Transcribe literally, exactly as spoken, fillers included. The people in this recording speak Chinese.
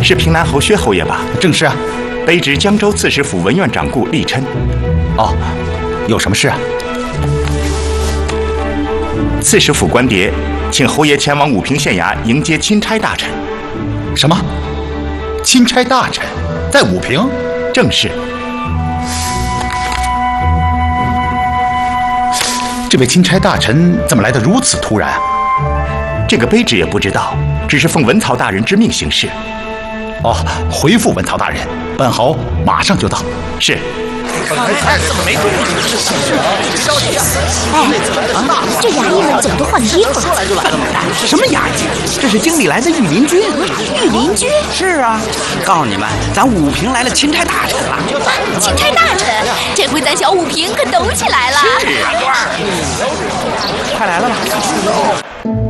是平南侯薛侯爷吧？ 正是啊。 卑职江州刺史府文苑掌顾厉琛。 哦，有什么事啊？ 刺史府官牒，请侯爷前往武平县衙迎接钦差大臣。 什么？钦差大臣在武平？ 正是。 这位钦差大臣怎么来得如此突然啊？ 这个卑职也不知道，只是奉文曹大人之命行事。 哦，回复文曹大人，本侯马上就到。 是。 哎，怎么没动静？这是着急啊！ 哎，这衙役们怎么都换衣服了？ 说来就来了嘛！ 什么衙役？这是京里来的御林军。 御林军？ 是啊，告诉你们，咱武平来了钦差大臣了。 钦差大臣，这回咱小武平可抖起来了。 是啊，快来了吧！